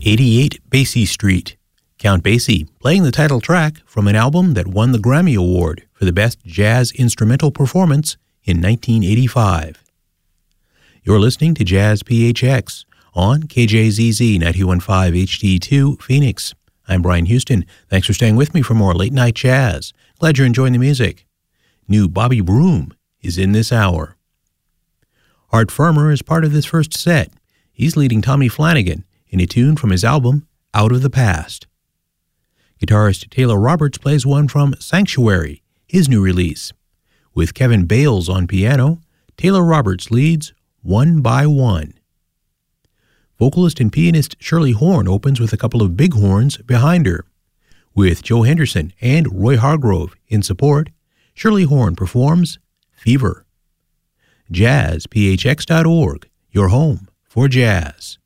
88 Basie Street. Count Basie playing the title track from an album that won the Grammy Award for the Best Jazz Instrumental Performance in 1985. You're listening to Jazz PHX on KJZZ 91.5 HD2 Phoenix. I'm Brian Houston. Thanks for staying with me for more late night jazz. Glad you're enjoying the music. New Bobby Broom is in this hour. Art Farmer is part of this first set. He's leading Tommy Flanagan in a tune from his album Out of the Past. Guitarist Taylor Roberts plays one from Sanctuary, his new release. With Kevin Bales on piano, Taylor Roberts leads One by One. Vocalist and pianist Shirley Horn opens with a couple of big horns behind her. With Joe Henderson and Roy Hargrove in support, Shirley Horn performs Fever. JazzPHX.org, your home for jazz.